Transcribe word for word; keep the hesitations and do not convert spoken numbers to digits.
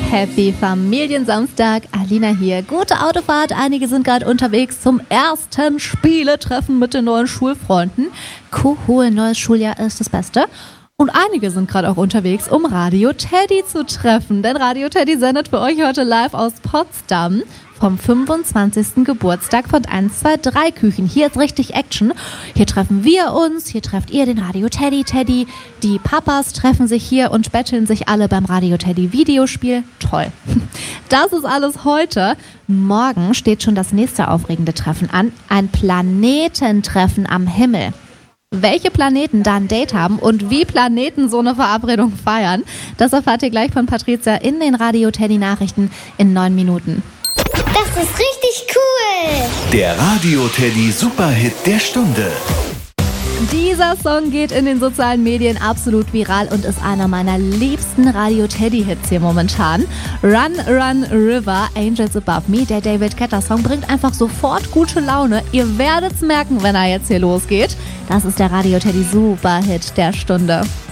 Happy Familiensamstag, Alina hier. Gute Autofahrt, einige sind gerade unterwegs zum ersten Spieletreffen mit den neuen Schulfreunden. Cool, neues Schuljahr ist das Beste. Und einige sind gerade auch unterwegs, um Radio Teddy zu treffen. Denn Radio Teddy sendet für euch heute live aus Potsdam vom fünfundzwanzigsten Geburtstag von eins zwei drei Küchen. Hier ist richtig Action. Hier treffen wir uns, hier trefft ihr den Radio Teddy Teddy. Die Papas treffen sich hier und betteln sich alle beim Radio Teddy Videospiel. Toll. Das ist alles heute. Morgen steht schon das nächste aufregende Treffen an. Ein Planetentreffen am Himmel. Welche Planeten da ein Date haben und wie Planeten so eine Verabredung feiern, das erfahrt ihr gleich von Patricia in den Radio Teddy Nachrichten in neun Minuten. Das ist richtig cool! Der Radio Teddy Superhit der Stunde. Dieser Song geht in den sozialen Medien absolut viral und ist einer meiner liebsten Radio Teddy Hits hier momentan. Run, Run, River, Angels Above Me, der David Guetta Song bringt einfach sofort gute Laune. Ihr werdet's merken, wenn er jetzt hier losgeht. Das ist der Radio Teddy Superhit der Stunde.